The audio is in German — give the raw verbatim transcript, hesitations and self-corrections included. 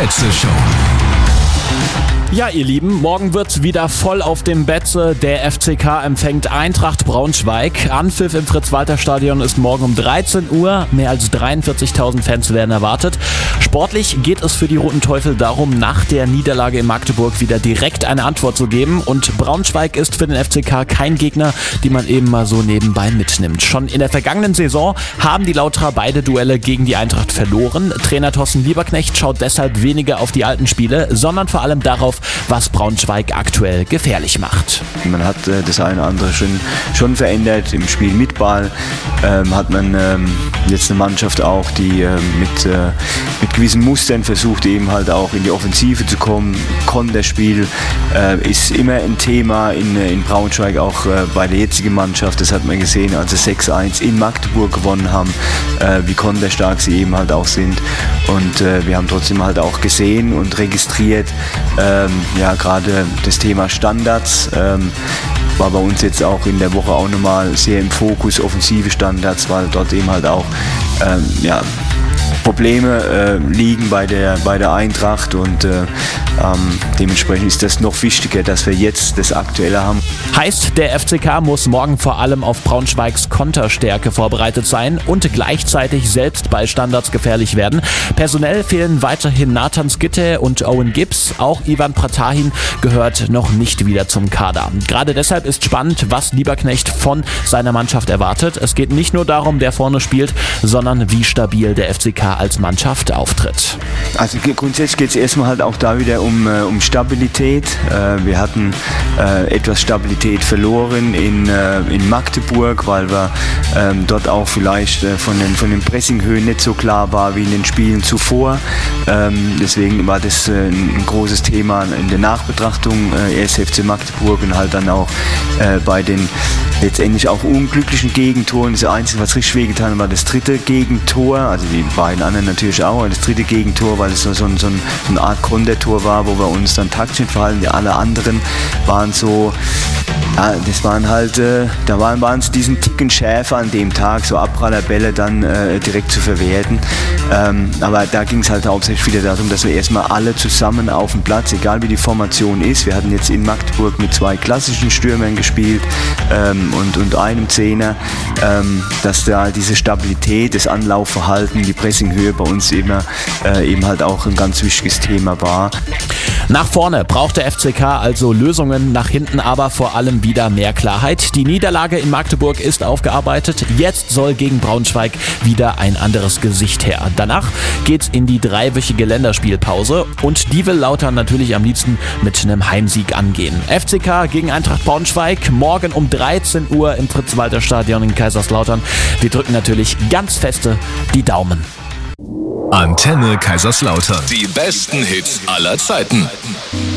Betze-Show. Ja, ihr Lieben, morgen wird's wieder voll auf dem Betze. Der F C K empfängt Eintracht Braunschweig. Anpfiff im Fritz-Walter-Stadion ist morgen um dreizehn Uhr. Mehr als dreiundvierzigtausend Fans werden erwartet. Sportlich geht es für die Roten Teufel darum, nach der Niederlage in Magdeburg wieder direkt eine Antwort zu geben. Und Braunschweig ist für den F C K kein Gegner, den man eben mal so nebenbei mitnimmt. Schon in der vergangenen Saison haben die Lauterer beide Duelle gegen die Eintracht verloren. Trainer Thorsten Lieberknecht schaut deshalb weniger auf die alten Spiele, sondern vor allem darauf, was Braunschweig aktuell gefährlich macht. Man hat äh, das eine oder andere schon, schon verändert. Im Spiel mit Ball ähm, hat man ähm, jetzt eine Mannschaft auch, die äh, mit, äh, mit gewissen Mustern versucht, eben halt auch in die Offensive zu kommen. Konterspiel äh, ist immer ein Thema in, in Braunschweig, auch äh, bei der jetzigen Mannschaft. Das hat man gesehen, als sie sechs eins in Magdeburg gewonnen haben, äh, wie konterstark sie eben halt auch sind. Und äh, wir haben trotzdem halt auch gesehen und registriert, ähm, ja, gerade das Thema Standards ähm, war bei uns jetzt auch in der Woche auch nochmal sehr im Fokus, offensive Standards, weil dort eben halt auch ähm, ja, Probleme äh, liegen bei der, bei der Eintracht und äh, ähm, dementsprechend ist das noch wichtiger, dass wir jetzt das Aktuelle haben. Heißt, der F C K muss morgen vor allem auf Braunschweigs Konterstärke vorbereitet sein und gleichzeitig selbst bei Standards gefährlich werden. Personell fehlen weiterhin Nathan Skytte und Owen Gibbs. Auch Ivan Pratahin gehört noch nicht wieder zum Kader. Gerade deshalb ist spannend, was Lieberknecht von seiner Mannschaft erwartet. Es geht nicht nur darum, wer vorne spielt, sondern wie stabil der F C K als Mannschaft auftritt. Also grundsätzlich geht es erstmal halt auch da wieder um, äh, um Stabilität. Äh, wir hatten äh, etwas Stabilität verloren in, äh, in Magdeburg, weil wir ähm, dort auch vielleicht äh, von den, von den Pressinghöhen nicht so klar war wie in den Spielen zuvor. Ähm, deswegen war das äh, ein großes Thema in der Nachbetrachtung, äh, erst F C Magdeburg und halt dann auch äh, bei den letztendlich auch unglücklichen Gegentoren. Das Einzige, was richtig wehgetan hat, war das dritte Gegentor, also die beiden anderen natürlich auch, aber das dritte Gegentor, weil es so, so, so, ein, so eine Art Kontertor war, wo wir uns dann taktisch verhalten. Die alle anderen waren so, ja, das waren halt, äh, da waren, waren es diesen Ticken schärfer an dem Tag, so Abprallerbälle dann äh, direkt zu verwerten. Ähm, aber da ging es halt hauptsächlich wieder darum, dass wir erstmal alle zusammen auf dem Platz, egal wie die Formation ist. Wir hatten jetzt in Magdeburg mit zwei klassischen Stürmern gespielt ähm, und, und einem Zehner, ähm, dass da diese Stabilität, das Anlaufverhalten, die Pressinghöhe bei uns immer äh, eben halt auch ein ganz wichtiges Thema war. Nach vorne braucht der F C K also Lösungen, nach hinten aber vor allem wieder mehr Klarheit. Die Niederlage in Magdeburg ist aufgearbeitet. Jetzt soll gegen Braunschweig wieder ein anderes Gesicht her. Danach geht's in die dreiwöchige Länderspielpause und die will Lautern natürlich am liebsten mit einem Heimsieg angehen. F C K gegen Eintracht Braunschweig, morgen um dreizehn Uhr im Fritz-Walter-Stadion in Kaiserslautern. Wir drücken natürlich ganz feste die Daumen. Antenne Kaiserslautern. Die besten Hits aller Zeiten.